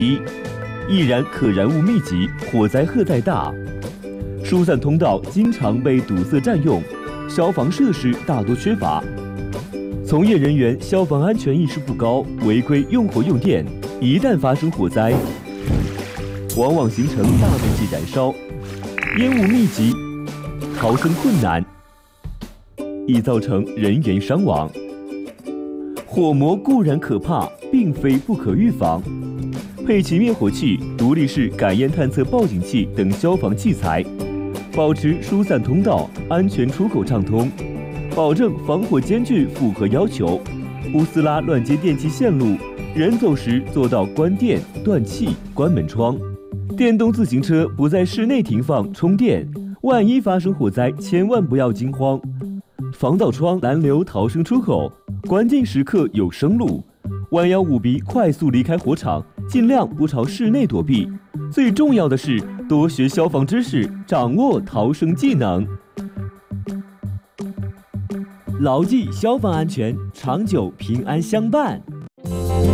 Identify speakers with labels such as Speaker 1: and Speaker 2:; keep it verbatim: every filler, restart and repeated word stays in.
Speaker 1: 一、易燃可燃物密集，火灾荷载大，疏散通道经常被堵塞占用，消防设施大多缺乏，从业人员消防安全意识不高，违规用火用电，一旦发生火灾，往往形成大面积燃烧，烟雾密集，逃生困难，易造成人员伤亡。火魔固然可怕，并非不可预防。配齐灭火器、独立式感烟探测报警器等消防器材，保持疏散通道、安全出口畅通，保证防火间距符合要求，不撕拉乱接电气线路，人走时做到关电、断气、关门窗。电动自行车不在室内停放充电，万一发生火灾，千万不要惊慌。防盗窗拦留逃生出口，关键时刻有生路，弯腰捂鼻快速离开火场，尽量不朝室内躲避。最重要的是多学消防知识，掌握逃生技能，牢记消防安全，长久平安相伴。